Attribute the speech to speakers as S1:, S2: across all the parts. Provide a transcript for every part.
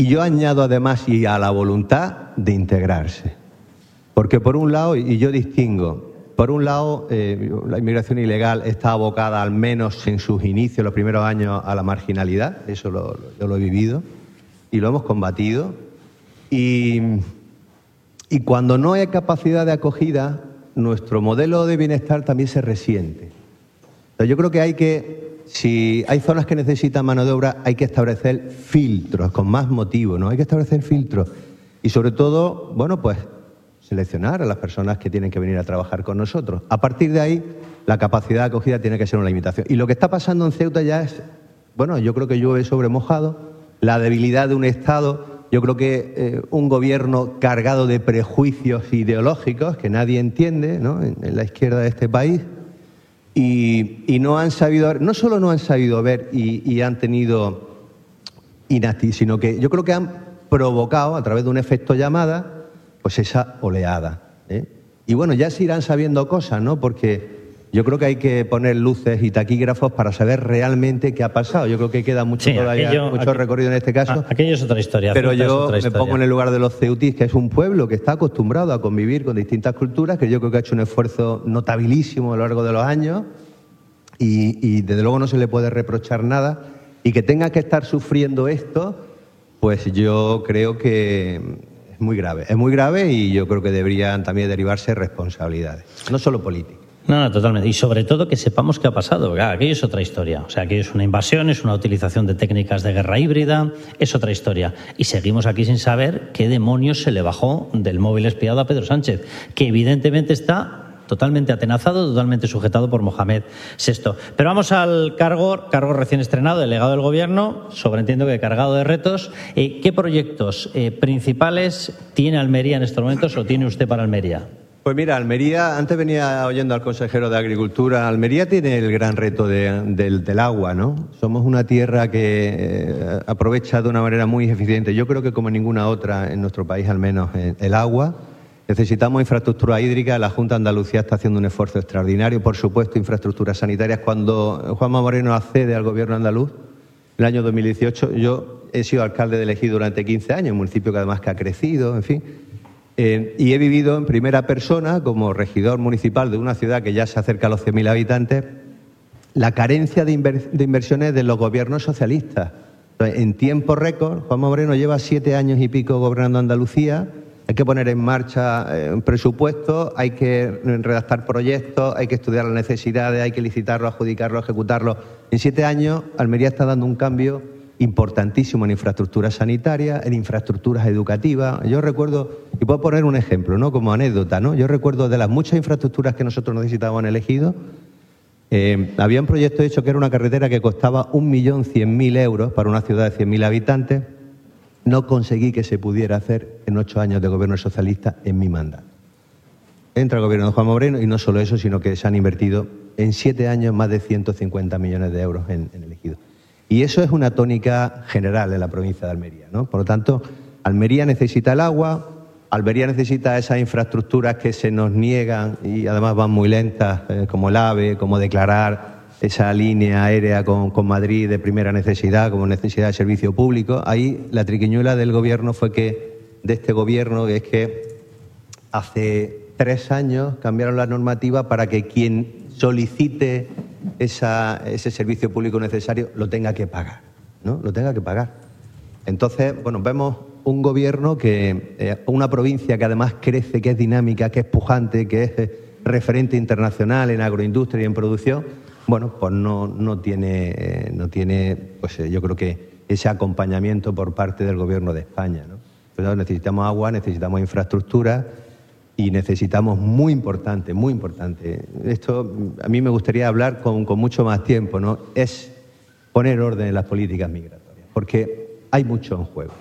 S1: Y yo añado además y a la voluntad de integrarse. Porque por un lado, y yo distingo, por un lado la inmigración ilegal está abocada, al menos en sus inicios, los primeros años, a la marginalidad. Eso yo lo he vivido y lo hemos combatido. Y cuando no hay capacidad de acogida, nuestro modelo de bienestar también se resiente. Entonces, yo creo que si hay zonas que necesitan mano de obra, hay que establecer filtros, con más motivo, ¿no? Hay que establecer filtros. Y sobre todo, bueno, pues seleccionar a las personas que tienen que venir a trabajar con nosotros. A partir de ahí, la capacidad de acogida tiene que ser una limitación. Y lo que está pasando en Ceuta ya es, bueno, yo creo que llueve sobre mojado, la debilidad de un Estado. Yo creo que un gobierno cargado de prejuicios ideológicos que nadie entiende, ¿no?, en la izquierda de este país, y no han sabido ver, no solo no han sabido ver y han tenido inactividad, sino que yo creo que han provocado, a través de un efecto llamada, pues esa oleada, ¿eh? Y bueno, ya se irán sabiendo cosas, ¿no?, porque yo creo que hay que poner luces y taquígrafos para saber realmente qué ha pasado. Yo creo que queda mucho mucho recorrido en este caso.
S2: Aquello es otra historia.
S1: Pero yo me pongo en el lugar de los ceutís, que es un pueblo que está acostumbrado a convivir con distintas culturas, que yo creo que ha hecho un esfuerzo notabilísimo a lo largo de los años y desde luego no se le puede reprochar nada. Y que tenga que estar sufriendo esto, pues yo creo que es muy grave y yo creo que deberían también derivarse responsabilidades, no solo políticas.
S2: No, totalmente. Y sobre todo que sepamos qué ha pasado. Claro, aquello es otra historia. O sea, aquello es una invasión, es una utilización de técnicas de guerra híbrida, es otra historia. Y seguimos aquí sin saber qué demonios se le bajó del móvil espiado a Pedro Sánchez, que evidentemente está totalmente atenazado, totalmente sujetado por Mohamed VI. Pero vamos al cargo recién estrenado, delegado del Gobierno, sobreentiendo que cargado de retos. ¿Qué proyectos principales tiene Almería en estos momentos o tiene usted para Almería?
S1: Pues mira, Almería, antes venía oyendo al consejero de Agricultura, Almería tiene el gran reto del agua, ¿no? Somos una tierra que aprovecha de una manera muy eficiente, yo creo que como ninguna otra en nuestro país al menos, el agua. Necesitamos infraestructura hídrica, la Junta de Andalucía está haciendo un esfuerzo extraordinario, por supuesto, infraestructuras sanitarias. Cuando Juanma Moreno accede al gobierno andaluz, en el año 2018, yo he sido alcalde de Ejido durante 15 años, un municipio que además que ha crecido, en fin. Y he vivido en primera persona, como regidor municipal de una ciudad que ya se acerca a los 100.000 habitantes, la carencia de inversiones de los gobiernos socialistas. Entonces, en tiempo récord, Juanma Moreno lleva 7 años y pico gobernando Andalucía, hay que poner en marcha un presupuesto, hay que redactar proyectos, hay que estudiar las necesidades, hay que licitarlo, adjudicarlo, ejecutarlo. En 7 años, Almería está dando un cambio importantísimo en infraestructuras sanitarias, en infraestructuras educativas. Yo recuerdo, y puedo poner un ejemplo, ¿no?, como anécdota, ¿no? Yo recuerdo de las muchas infraestructuras que nosotros necesitábamos en el Ejido, había un proyecto hecho que era una carretera que costaba 1.100.000 euros para una ciudad de 100.000 habitantes. No conseguí que se pudiera hacer en 8 años de gobierno socialista en mi mandato. Entra el gobierno de Juanma Moreno y no solo eso, sino que se han invertido en 7 años más de 150 millones de euros en el Ejido. Y eso es una tónica general en la provincia de Almería, ¿no? Por lo tanto, Almería necesita el agua, Almería necesita esas infraestructuras que se nos niegan y además van muy lentas, como el AVE, como declarar esa línea aérea con Madrid de primera necesidad, como necesidad de servicio público. Ahí la triquiñuela del gobierno fue que, de este gobierno, que es que hace 3 años cambiaron la normativa para que quien solicite ese servicio público necesario lo tenga que pagar, ¿no? Lo tenga que pagar. Entonces, bueno, vemos un gobierno una provincia que además crece, que es dinámica, que es pujante, que es referente internacional en agroindustria y en producción. Bueno, pues no tiene pues yo creo que ese acompañamiento por parte del gobierno de España, ¿no? Pues necesitamos agua, necesitamos infraestructura. Y necesitamos, muy importante, esto a mí me gustaría hablar con mucho más tiempo, ¿no? Es poner orden en las políticas migratorias, porque hay mucho en juego.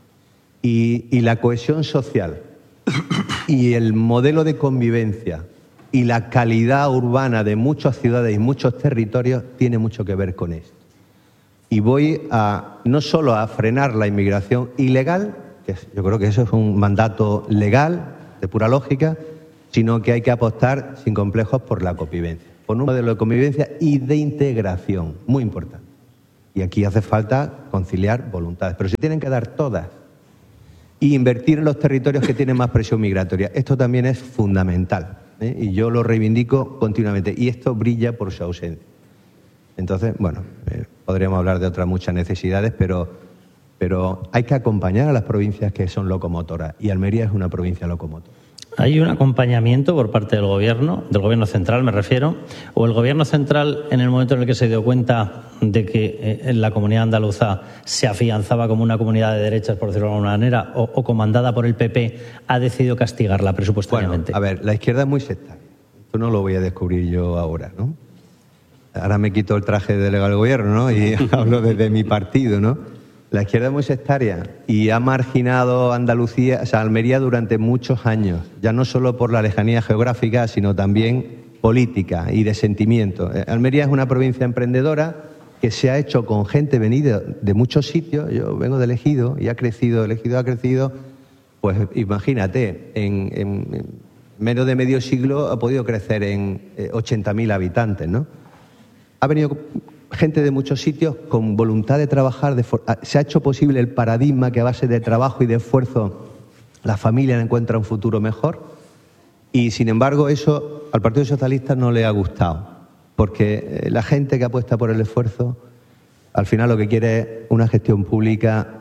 S1: Y la cohesión social y el modelo de convivencia y la calidad urbana de muchas ciudades y muchos territorios tiene mucho que ver con esto. Y voy no solo a frenar la inmigración ilegal, que yo creo que eso es un mandato legal, de pura lógica, sino que hay que apostar sin complejos por la convivencia, por un modelo de convivencia y de integración, muy importante. Y aquí hace falta conciliar voluntades, pero se tienen que dar todas. Y invertir en los territorios que tienen más presión migratoria. Esto también es fundamental, ¿eh? Y yo lo reivindico continuamente. Y esto brilla por su ausencia. Entonces, bueno, podríamos hablar de otras muchas necesidades, pero hay que acompañar a las provincias que son locomotoras. Y Almería es una provincia locomotora.
S2: ¿Hay un acompañamiento por parte del gobierno central me refiero, o el gobierno central en el momento en el que se dio cuenta de que la comunidad andaluza se afianzaba como una comunidad de derechas, por decirlo de alguna manera, o comandada por el PP, ha decidido castigarla presupuestariamente?
S1: Bueno, a ver, la izquierda es muy sectaria. Esto no lo voy a descubrir yo ahora, ¿no? Ahora me quito el traje de delegado del gobierno, ¿no? Y hablo desde mi partido, ¿no? La izquierda es muy sectaria y ha marginado Andalucía, o sea, Almería durante muchos años, ya no solo por la lejanía geográfica, sino también política y de sentimiento. Almería es una provincia emprendedora que se ha hecho con gente venida de muchos sitios. Yo vengo de Ejido y ha crecido, Ejido ha crecido, pues imagínate, en menos de medio siglo ha podido crecer en 80.000 habitantes, ¿no? Ha venido gente de muchos sitios con voluntad de trabajar, se ha hecho posible el paradigma que a base de trabajo y de esfuerzo la familia encuentra un futuro mejor, y sin embargo eso al Partido Socialista no le ha gustado, porque la gente que apuesta por el esfuerzo al final lo que quiere es una gestión pública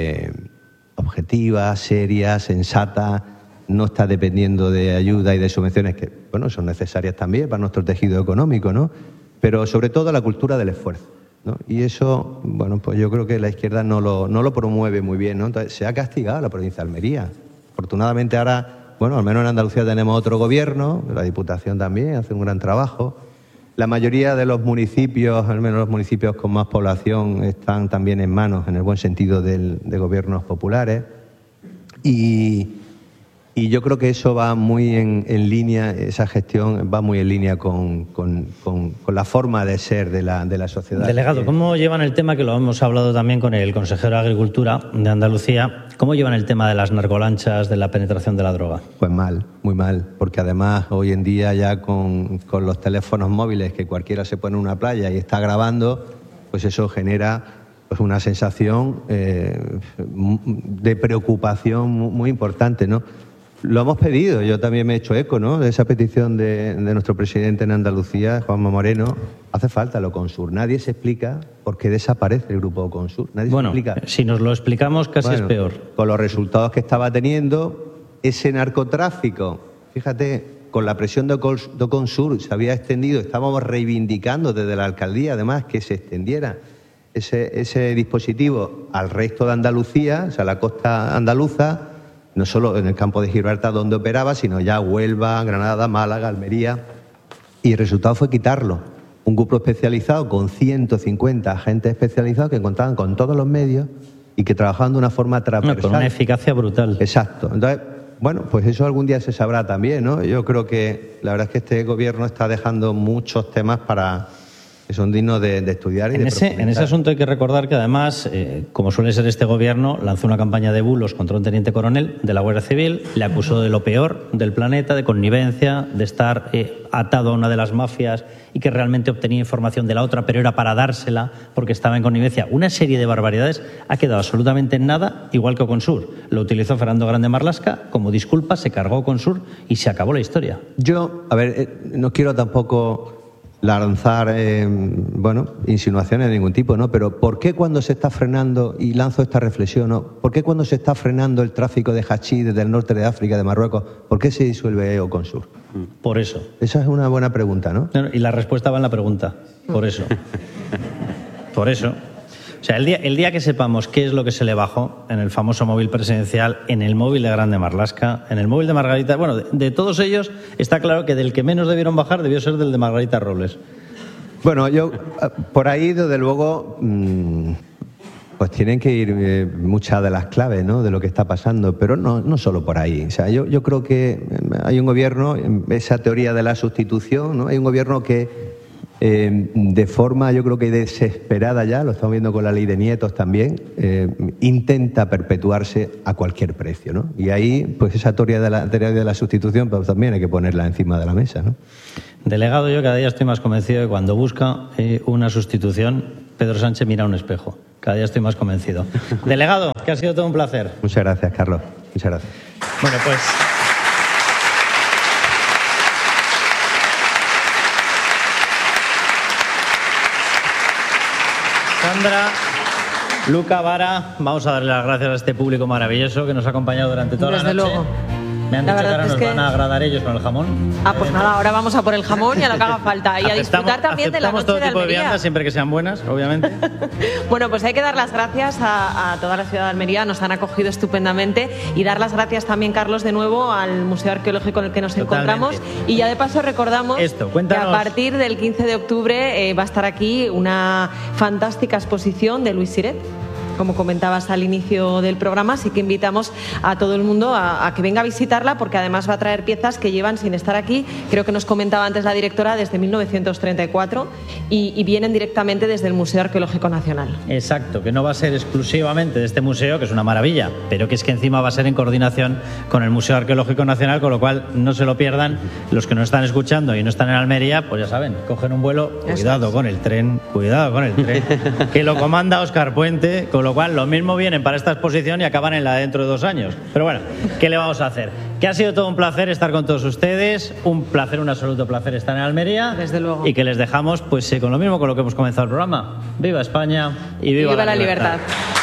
S1: objetiva, seria, sensata, no está dependiendo de ayuda y de subvenciones que, bueno, son necesarias también para nuestro tejido económico, ¿no? Pero sobre todo la cultura del esfuerzo, ¿no? Y eso, bueno, pues yo creo que la izquierda no lo promueve muy bien, ¿no? Entonces, se ha castigado a la provincia de Almería. Afortunadamente ahora, bueno, al menos en Andalucía tenemos otro gobierno, la Diputación también hace un gran trabajo. La mayoría de los municipios, al menos los municipios con más población, están también en manos, en el buen sentido, de gobiernos populares. Y yo creo que eso va muy en línea, esa gestión va muy en línea con la forma de ser de la sociedad.
S2: Delegado, ¿cómo llevan el tema, que lo hemos hablado también con el consejero de Agricultura de Andalucía, cómo llevan el tema de las narcolanchas, de la penetración de la droga?
S1: Pues mal, muy mal, porque además hoy en día ya con los teléfonos móviles, que cualquiera se pone en una playa y está grabando, pues eso genera pues una sensación de preocupación muy importante, ¿no? Lo hemos pedido, yo también me he hecho eco, ¿no?, de esa petición de nuestro presidente en Andalucía, Juanma Moreno. Hace falta el Oconsur. Nadie se explica por qué desaparece el grupo Oconsur. Nadie se explica.
S2: Si nos lo explicamos casi es peor.
S1: Con los resultados que estaba teniendo, ese narcotráfico, fíjate, con la presión de Oconsur se había extendido, estábamos reivindicando desde la alcaldía, además, que se extendiera ese dispositivo al resto de Andalucía, o sea, la costa andaluza, no solo en el campo de Gibraltar donde operaba, sino ya Huelva, Granada, Málaga, Almería. Y el resultado fue quitarlo. Un grupo especializado con 150 agentes especializados que contaban con todos los medios y que trabajaban de una forma transversal.
S2: Con una eficacia brutal.
S1: Exacto. Entonces, bueno, pues eso algún día se sabrá también, ¿no? Yo creo que la verdad es que este gobierno está dejando muchos temas que son dignos de estudiar y de profundizar.
S2: En ese asunto hay que recordar que además, como suele ser este gobierno, lanzó una campaña de bulos contra un teniente coronel de la Guardia Civil, le acusó de lo peor del planeta, de connivencia, de estar atado a una de las mafias y que realmente obtenía información de la otra, pero era para dársela porque estaba en connivencia. Una serie de barbaridades. Ha quedado absolutamente en nada, igual que Oconsur. Lo utilizó Fernando Grande Marlaska como disculpa, se cargó Oconsur y se acabó la historia.
S1: Yo, a ver, no quiero tampoco lanzar insinuaciones de ningún tipo, ¿no? Pero ¿por qué cuando se está frenando, y lanzo esta reflexión, ¿no?, por qué cuando se está frenando el tráfico de hachís desde el norte de África, de Marruecos, por qué se disuelve Oconsur?
S2: Por eso.
S1: Esa es una buena pregunta, ¿no?
S2: Y la respuesta va en la pregunta. Por eso. Por eso. O sea, el día que sepamos qué es lo que se le bajó en el famoso móvil presidencial, en el móvil de Grande Marlaska, en el móvil de Margarita... Bueno, de todos ellos está claro que del que menos debieron bajar debió ser del de Margarita Robles.
S1: Bueno, yo por ahí, desde luego, pues tienen que ir muchas de las claves, ¿no?, de lo que está pasando, pero no solo por ahí. O sea, yo creo que hay un gobierno, esa teoría de la sustitución, ¿no?, hay un gobierno que de forma, yo creo que desesperada ya, lo estamos viendo con la ley de nietos también, intenta perpetuarse a cualquier precio, ¿no? Y ahí, pues esa teoría de la sustitución, pues también hay que ponerla encima de la mesa, ¿no?
S2: Delegado, yo cada día estoy más convencido de que cuando busca una sustitución Pedro Sánchez mira a un espejo. Cada día estoy más convencido. Delegado, que ha sido todo un placer.
S1: Muchas gracias, Carlos. Muchas gracias.
S2: Bueno, pues... Sandra, Luca, Vara, vamos a darle las gracias a este público maravilloso que nos ha acompañado durante toda la noche.
S3: Desde luego.
S2: Me han dicho que ahora nos van a agradar ellos con el jamón.
S3: Pues nada, ahora vamos a por el jamón y a lo que haga falta. Y a disfrutar también de la noche
S2: todo
S3: de
S2: tipo de
S3: Almería.
S2: viandas, siempre que sean buenas, obviamente.
S3: Bueno, pues hay que dar las gracias a toda la ciudad de Almería, nos han acogido estupendamente, y dar las gracias también, Carlos, de nuevo al Museo Arqueológico en el que nos encontramos. Y ya de paso recordamos que a partir del 15 de octubre va a estar aquí una fantástica exposición de Luis Siret. Como comentabas al inicio del programa, sí que invitamos a todo el mundo a que venga a visitarla, porque además va a traer piezas que llevan sin estar aquí, creo que nos comentaba antes la directora, desde 1934 y vienen directamente desde el Museo Arqueológico Nacional.
S2: Exacto, que no va a ser exclusivamente de este museo, que es una maravilla, pero que es que encima va a ser en coordinación con el Museo Arqueológico Nacional, con lo cual no se lo pierdan. Los que nos están escuchando y no están en Almería, pues ya saben, cogen un vuelo, cuidado con el tren, que lo comanda Óscar Puente, con lo cual lo mismo vienen para esta exposición y acaban en la de dentro de 2 años. Pero bueno, ¿qué le vamos a hacer? Que ha sido todo un placer estar con todos ustedes, un placer, un absoluto placer estar en Almería.
S3: Desde luego.
S2: Y que les dejamos pues con lo mismo con lo que hemos comenzado el programa. ¡Viva España y viva
S3: la libertad!